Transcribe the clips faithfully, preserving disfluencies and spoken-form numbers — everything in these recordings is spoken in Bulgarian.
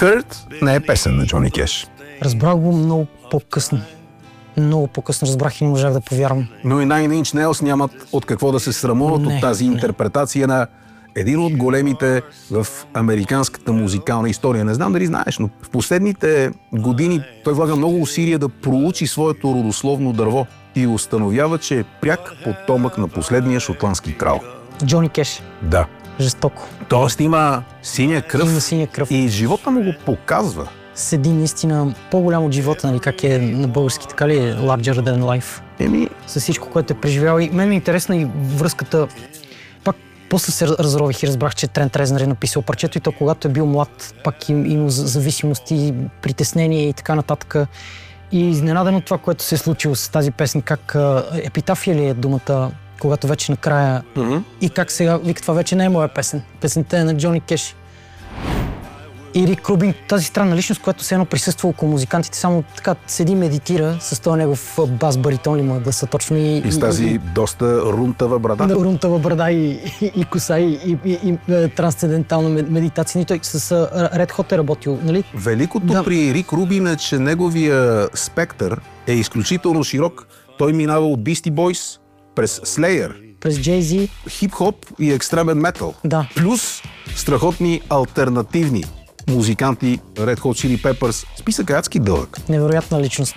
Hurt не е песен на Джони Кеш. Разбрах го много по-късно. Много по-късно разбрах и не можах да повярвам. Но и Nine Inch Nails нямат от какво да се срамуват Не, от тази не. интерпретация на един от големите в американската музикална история. Не знам дали знаеш, но в последните години той влага много усилия да проучи своето родословно дърво и установява, че е пряк потомък на последния шотландски крал. Джони Кеш. Да. Жестоко. Тоест има синя кръв, Има синя кръв. и живота му го показва. Седи наистина по-голям от живота, нали, как е на български, така ли е larger than life. Еми, С всичко, което е преживял. И мен ми е интересна и връзката. Пак после се разрових и разбрах, че Трент Резнър е написал парчето и то, когато е бил млад, пак им, имал зависимости, притеснения и така нататък. И изненадано това, което се е случило с тази песен, как епитафия ли е думата, когато вече накрая mm-hmm. и как сега вика, това вече не е моя песен. Песента е на Джони Кеш. И Рик Рубин, тази странна личност, която се едно присъства около музикантите, само така седи, медитира с този негов бас баритон ли му е гласа точно. И, и с тази и, доста рунтава брада. Да, рунтава брада и, и, и коса и, и, и, и трансцендентална медитация. И той с Red Hot е работил, нали? Великото да. При Рик Рубин е, че неговия спектър е изключително широк. Той минава от Beastie Boys през Slayer, през Jay-Z, хип-хоп и екстремен метал. Да. Плюс страхотни алтернативни музиканти, Red Hot Chili Peppers. Списък е адски дълъг. Невероятна личност.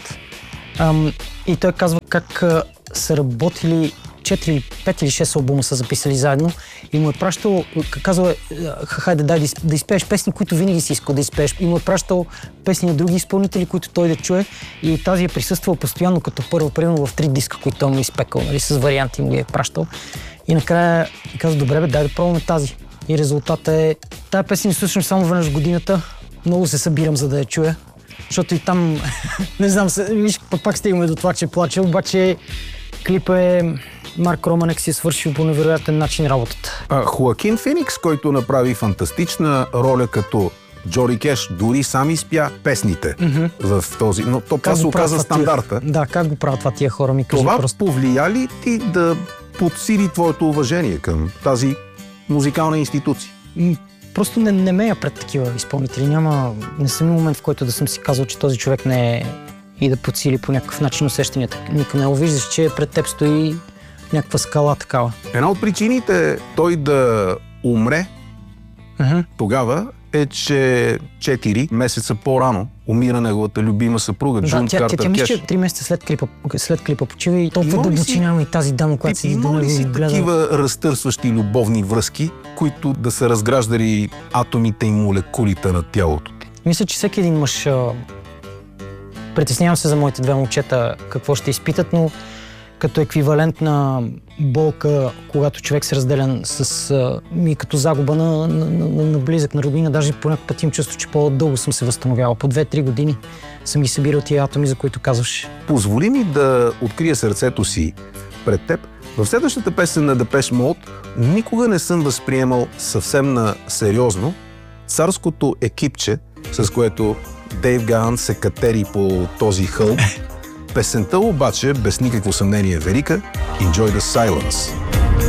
Ам, и той казва как а, са работили четири, пет или шест албума са записали заедно и му е пращал, казва, хайде дай да, да изпееш песни, които винаги си искал да изпееш. И му е пращал песни на други изпълнители, които той да чуе и тази е присъствала постоянно като първа, примерно в три диска, които той му е изпекал, нали, с варианти му ги е пращал. И накрая казва, добре бе, дай да пробваме тази. И резултатът е, тая песен слушам само веднъж в годината, много се събирам, за да я чуя, защото и там, не знам, виж, пак стигаме до това, че плаче, обаче клипът е, Марк Романек си е свършил по невероятен начин работата. А, Хоакин Феникс, който направи фантастична роля като Джони Кеш, дори сам изпя песните mm-hmm. в този, но то това се оказа стандарта. Тия, да, как го правят това тия хора, ми кажи това просто. Това повлия ли ти да подсили твоето уважение към тази музикална институция? Просто не, не мея пред такива изпълнители. Няма, не съм момент, в който да съм си казал, че този човек не е и да подсили по някакъв начин усещанията. Никой не го виждаш, че пред теб стои някаква скала такава. Една от причините той да умре uh-huh. тогава е, че четири месеца по-рано умира неговата любима съпруга, да, Джун тя, Картер тя, тя, Кеш. Тя мисля, три месеца след клипа, след клипа почива и толкова дълбочи няма и тази дама, която седи до него и гледа. Такива разтърсващи любовни връзки, които да са разграждали атомите и молекулите на тялото ти? Мисля, че всеки един мъж... Притеснявам се за моите две момчета какво ще изпитат, но като еквивалент на болка, когато човек се разделя с... ми като загуба на, на, на, на близък, на роднина, даже по някакъв път им чувство, че по-дълго съм се възстановявал. По две-три години съм ги събирал тия атоми, за които казваш. Позволи ми да открия сърцето си пред теб. В следващата песен на Депеш Мод никога не съм възприемал съвсем на сериозно царското екипче, с което Дейв Гаан се катери по този хълм. Песента обаче, без никакво съмнение, е велика. Enjoy the silence.